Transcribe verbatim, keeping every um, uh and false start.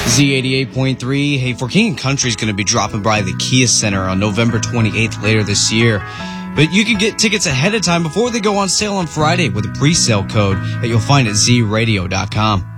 Z eighty-eight point three. Hey, For King and Country is going to be dropping by the Kia Center on November twenty-eighth later this year. But you can get tickets ahead of time before they go on sale on Friday with a pre-sale code that you'll find at z radio dot com.